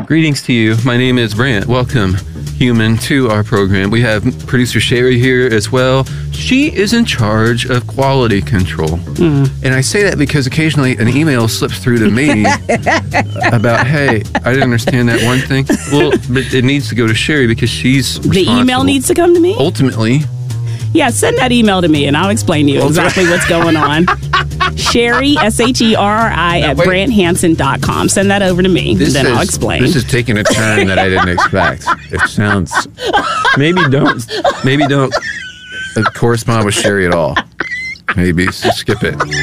Greetings to you. My name is Brant. Welcome, human, to our program. We have producer Sherry here as well. She is in charge of quality control. And I say that because occasionally an email slips through to me about, hey, I didn't understand that one thing. Well, but it needs to go to Sherry because she's responsible. The email needs to come to me? Ultimately. Yeah, send that email to me and I'll explain to you exactly what's going on. Sherry, Sherri, at BrantHansen.com. Send that over to me, then I'll explain. This is taking a turn that I didn't expect. It sounds... Maybe don't correspond with Sherry at all. Maybe skip it.